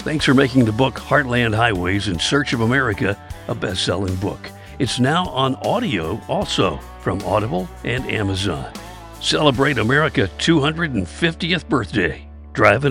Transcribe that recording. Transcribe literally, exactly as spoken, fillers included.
Thanks for making the book Heartland Highways in Search of America a best-selling book. It's now on audio also from Audible and Amazon. Celebrate America's two hundred fiftieth birthday. Driving